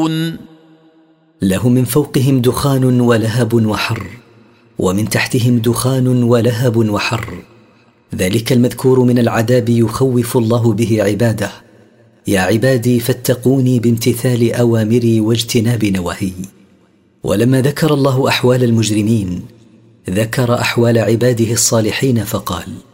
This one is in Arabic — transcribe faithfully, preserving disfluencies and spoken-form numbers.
لهم من فوقهم دخان ولهب وحر، ومن تحتهم دخان ولهب وحر. ذلك المذكور من العذاب يخوف الله به عباده. يا عبادي فاتقوني بامتثال أوامري واجتناب نواهي. ولما ذكر الله أحوال المجرمين ذكر أحوال عباده الصالحين فقال: